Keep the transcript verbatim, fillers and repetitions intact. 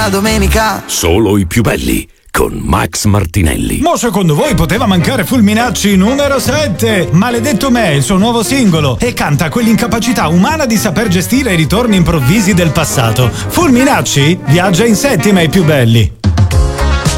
la domenica. Solo i più belli con Max Martinelli. Ma secondo voi poteva mancare Fulminacci numero sette? Maledetto me, il suo nuovo singolo, e canta quell'incapacità umana di saper gestire i ritorni improvvisi del passato. Fulminacci viaggia in settima ai più belli.